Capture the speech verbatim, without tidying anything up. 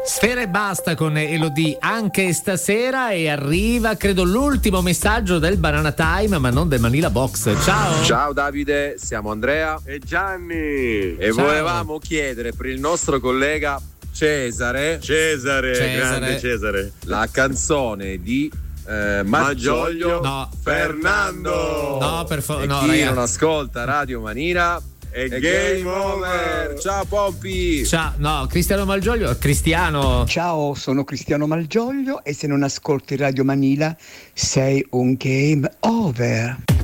Sfera e basta con Elodie anche stasera, e arriva credo l'ultimo messaggio del Banana Time, ma non del Manila Box. Ciao. Ciao Davide, siamo Andrea e Gianni e Ciao. volevamo chiedere per il nostro collega Cesare Cesare, Cesare. grande Cesare, la canzone di eh, Maggioglio No. Fernando. No, per favore, E no, chi ragazzi. non ascolta Radio Manina e è game, game over. over. Ciao Pompi. Ciao, no, Cristiano Malgioglio, Cristiano. Ciao, sono Cristiano Malgioglio e se non ascolti Radio Manila sei un game over.